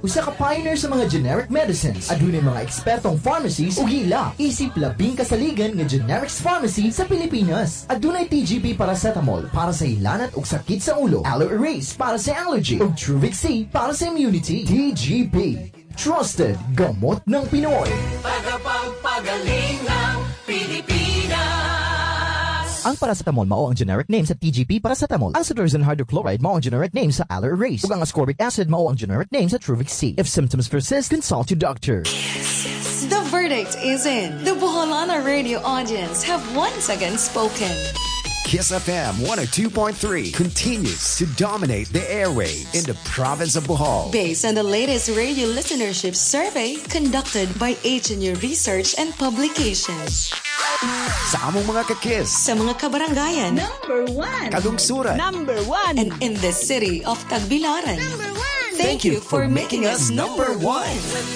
usa ka pioneer sa mga generic medicines. Adunay mga ekspertong pharmacies ug ila isip labing kasaligan nga generics pharmacy sa Pilipinas. Adunay TGP paracetamol para sa ilanat ug sakit sa ulo, Aloe Erase para sa allergy ug Truvix C para sa immunity. TGP, trusted gamot ng Pinoy. Tagapagpagaling ng Pilipinas. Ang paracetamol mao ang generic name sa TGP paracetamol. Ang cetirizine hydrochloride mao ang generic name sa Aloe Erase. Ug ang ascorbic acid mao ang generic name sa Truvix C. If symptoms persist, consult your doctor. The verdict is in. The Boholana radio audience have once again spoken. Kiss FM 102.3 continues to dominate the airwaves in the province of Bohol. Based on the latest radio listenership survey conducted by HNU Research and Publications. Sa among mga kakis. Sa mga kabarangayan. Number 1. Kalungsuran. Number 1. And in the city of Tagbilaran. Number 1. Thank you for making us number 1.